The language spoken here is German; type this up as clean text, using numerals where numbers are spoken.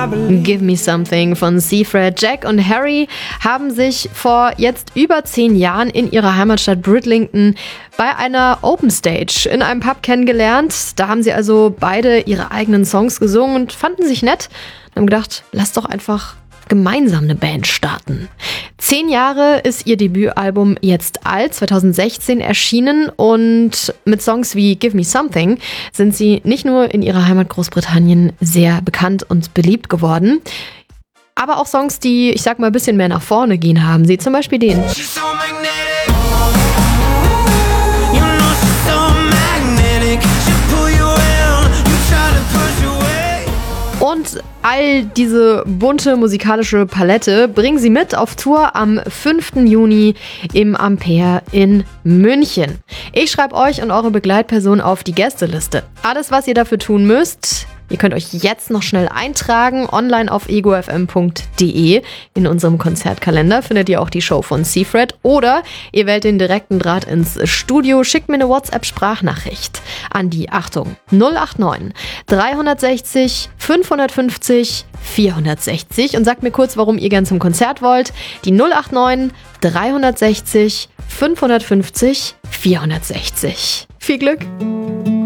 Give Me Something von Seafred. Jack und Harry haben sich vor jetzt über 10 Jahren in ihrer Heimatstadt Bridlington bei einer Open Stage in einem Pub kennengelernt. Da haben sie also beide ihre eigenen Songs gesungen und fanden sich nett. Und haben gedacht, lass doch einfach gemeinsam eine Band starten. 10 Jahre ist ihr Debütalbum jetzt alt, 2016 erschienen, und mit Songs wie Give Me Something sind sie nicht nur in ihrer Heimat Großbritannien sehr bekannt und beliebt geworden, aber auch Songs, die, ich sag mal, ein bisschen mehr nach vorne gehen, haben sie. Zum Beispiel den. Und all diese bunte musikalische Palette bringen sie mit auf Tour am 5. Juni im Ampere in München. Ich schreibe euch und eure Begleitperson auf die Gästeliste. Alles, was ihr dafür tun müsst: ihr könnt euch jetzt noch schnell eintragen. Online auf egofm.de. In unserem Konzertkalender findet ihr auch die Show von Seafred. Oder ihr wählt den direkten Draht ins Studio. Schickt mir eine WhatsApp-Sprachnachricht an die, Achtung, 089 360 550 460 und sagt mir kurz, warum ihr gern zum Konzert wollt. Die 089 360 550 460. Viel Glück!